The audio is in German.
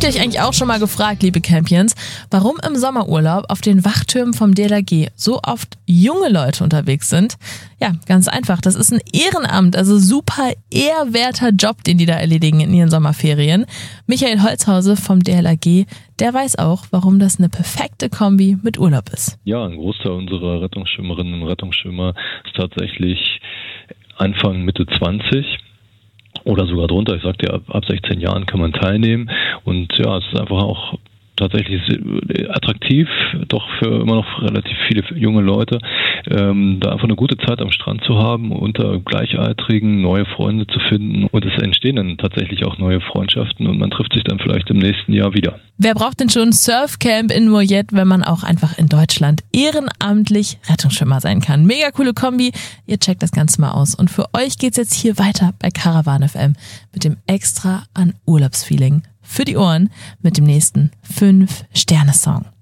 ihr euch eigentlich auch schon mal gefragt, liebe Campions, warum im Sommerurlaub auf den Wachtürmen vom DLRG so oft junge Leute unterwegs sind? Ja, ganz einfach. Das ist ein Ehrenamt, also super ehrwerter Job, den die da erledigen in ihren Sommerferien. Michael Holzhause vom DLRG, der weiß auch, warum das eine perfekte Kombi mit Urlaub ist. Ja, ein Großteil unserer Rettungsschwimmerinnen und Rettungsschwimmer ist tatsächlich Anfang, Mitte 20. Oder sogar drunter. Ich sagte ja, ab 16 Jahren kann man teilnehmen. Und ja, es ist einfach auch tatsächlich attraktiv, doch für immer noch relativ viele junge Leute, da einfach eine gute Zeit am Strand zu haben, unter Gleichaltrigen neue Freunde zu finden. Und es entstehen dann tatsächlich auch neue Freundschaften und man trifft sich dann vielleicht im nächsten Jahr wieder. Wer braucht denn schon ein Surfcamp in Mollet, wenn man auch einfach in Deutschland ehrenamtlich Rettungsschwimmer sein kann? Mega coole Kombi. Ihr checkt das Ganze mal aus. Und für euch geht's jetzt hier weiter bei Caravan FM mit dem Extra an Urlaubsfeeling für die Ohren mit dem nächsten 5-Sterne-Song.